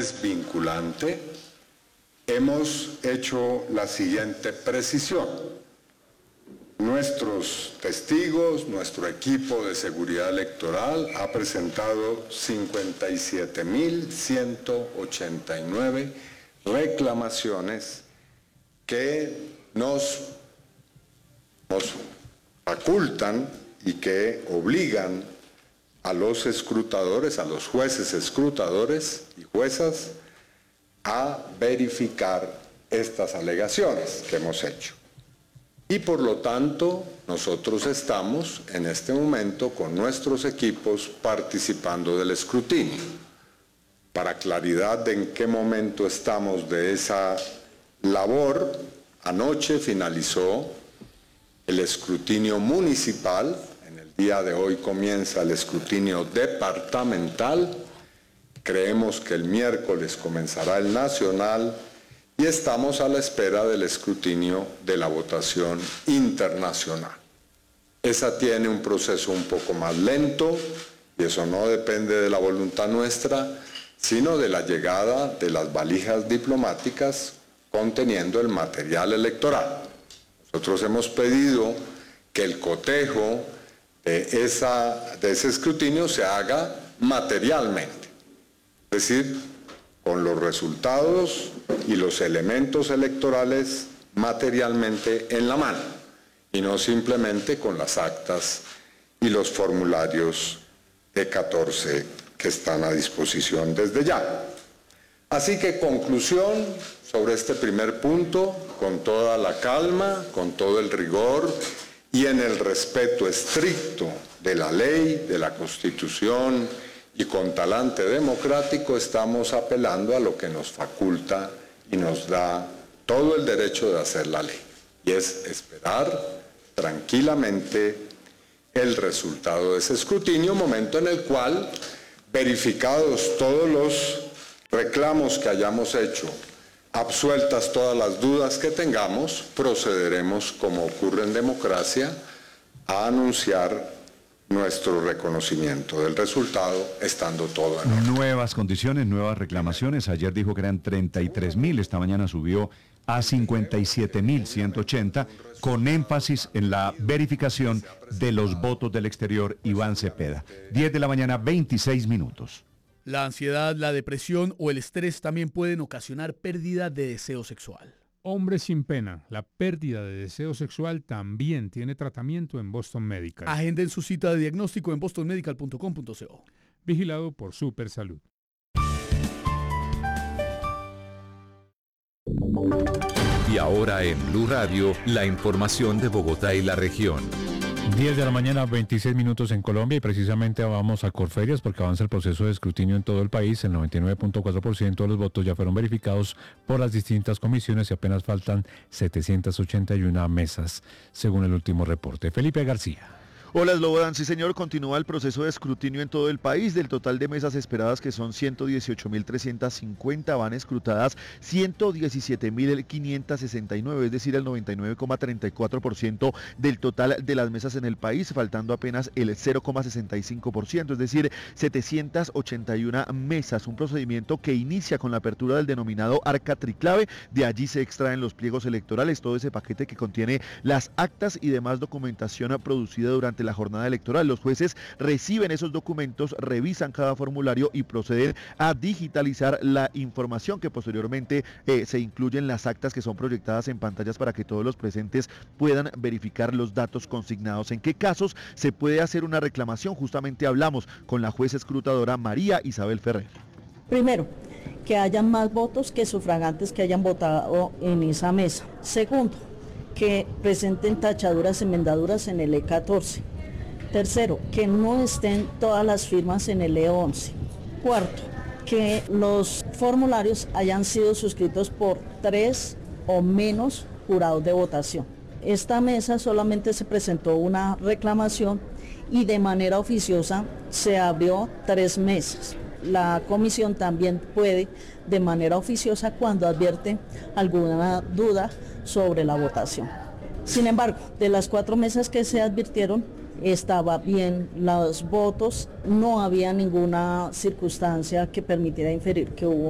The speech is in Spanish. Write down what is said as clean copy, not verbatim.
es vinculante, hemos hecho la siguiente precisión. Nuestros testigos, nuestro equipo de seguridad electoral ha presentado 57.189 reclamaciones que nos facultan y que obligan a los escrutadores, a los jueces escrutadores y juezas a verificar estas alegaciones que hemos hecho. Y por lo tanto, nosotros estamos en este momento con nuestros equipos participando del escrutinio. Para claridad de en qué momento estamos de esa labor, anoche finalizó el escrutinio municipal. En el día de hoy comienza el escrutinio departamental. Creemos que el miércoles comenzará el nacional y estamos a la espera del escrutinio de la votación internacional. Esa tiene un proceso un poco más lento y eso no depende de la voluntad nuestra, sino de la llegada de las valijas diplomáticas conteniendo el material electoral. Nosotros hemos pedido que el cotejo de ese escrutinio se haga materialmente, es decir, con los resultados y los elementos electorales materialmente en la mano, y no simplemente con las actas y los formularios E14 que están a disposición desde ya. Así que conclusión sobre este primer punto, con toda la calma, con todo el rigor y en el respeto estricto de la ley, de la Constitución y con talante democrático, estamos apelando a lo que nos faculta y nos da todo el derecho de hacer la ley, y es esperar tranquilamente el resultado de ese escrutinio, momento en el cual, verificados todos los reclamos que hayamos hecho, absueltas todas las dudas que tengamos, procederemos, como ocurre en democracia, a anunciar nuestro reconocimiento del resultado, estando todo en orden. Nuevas condiciones, nuevas reclamaciones. Ayer dijo que eran 33.000, esta mañana subió a 57.180, con énfasis en la verificación de los votos del exterior. Iván Cepeda. 10 de la mañana, 26 minutos. La ansiedad, la depresión o el estrés también pueden ocasionar pérdida de deseo sexual. Hombres sin pena, la pérdida de deseo sexual también tiene tratamiento en Boston Medical. Agenden su cita de diagnóstico en bostonmedical.com.co. Vigilado por Supersalud. Y ahora en Blue Radio, la información de Bogotá y la región. 10 de la mañana, 26 minutos en Colombia, y precisamente vamos a Corferias porque avanza el proceso de escrutinio en todo el país. El 99.4% de los votos ya fueron verificados por las distintas comisiones y apenas faltan 781 mesas, según el último reporte. Felipe García. Hola, Slobodan. Sí, señor, continúa el proceso de escrutinio en todo el país. Del total de mesas esperadas, que son 118.350, van escrutadas 117.569, es decir, el 99,34% del total de las mesas en el país, faltando apenas el 0,65%, es decir, 781 mesas. Un procedimiento que inicia con la apertura del denominado arca triclave. De allí se extraen los pliegos electorales, todo ese paquete que contiene las actas y demás documentación producida durante la jornada electoral. Los jueces reciben esos documentos, revisan cada formulario y proceden a digitalizar la información que posteriormente se incluye en las actas, que son proyectadas en pantallas para que todos los presentes puedan verificar los datos consignados. ¿En qué casos se puede hacer una reclamación? Justamente hablamos con la jueza escrutadora María Isabel Ferrer. Primero, que hayan más votos que sufragantes que hayan votado en esa mesa. Segundo, que presenten tachaduras, enmendaduras en el E14. Tercero, que no estén todas las firmas en el E11. Cuarto, que los formularios hayan sido suscritos por 3 o menos jurados de votación. Esta mesa solamente se presentó una reclamación y de manera oficiosa se abrió 3 mesas. La comisión también puede, de manera oficiosa, cuando advierte alguna duda sobre la votación. Sin embargo, de las 4 mesas que se advirtieron, estaba bien los votos, no había ninguna circunstancia que permitiera inferir que hubo